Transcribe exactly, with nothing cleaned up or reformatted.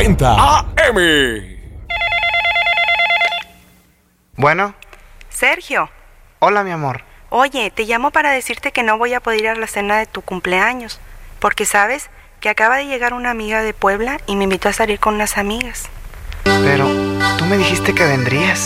ochenta A M. Bueno. Sergio. Hola, mi amor. Oye, te llamo para decirte que no voy a poder ir a la cena de tu cumpleaños, porque sabes que acaba de llegar una amiga de Puebla y me invitó a salir con unas amigas. Pero tú me dijiste que vendrías.